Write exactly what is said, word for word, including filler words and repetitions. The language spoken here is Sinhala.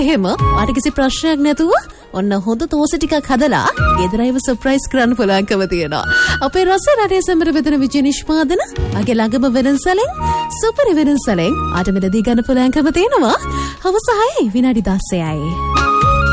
එහෙම ඔයාට කිසි ප්‍රශ්නයක් නැතුව ඔන්න හොඳ තෝස ටිකක් හදලා ගෙදරයිව සර්ප්‍රයිස් කරන්න පුළුවන්කම තියෙනවා. අපේ රස රටේ සැමර බෙදෙන විජය නිෂ්පාදන අගේ ළඟම වෙනසලෙන් සුපර් වෙනසලෙන් ආට මෙලදී ගන්න පුළුවන්කම තියෙනවා. හවස හයේ විනාඩි දහයයි.